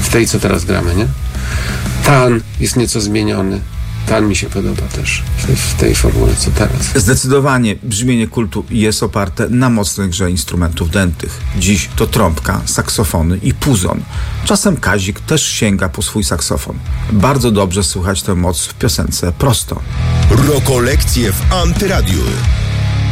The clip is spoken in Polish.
w tej, co teraz gramy, nie? Tan jest nieco zmieniony. Tan mi się podoba też w tej formule, co teraz. Zdecydowanie brzmienie kultu jest oparte na mocnej grze instrumentów dętych. Dziś to trąbka, saksofony i puzon. Czasem Kazik też sięga po swój saksofon. Bardzo dobrze słychać tę moc w piosence Prosto. Rokolekcje w Antyradiu.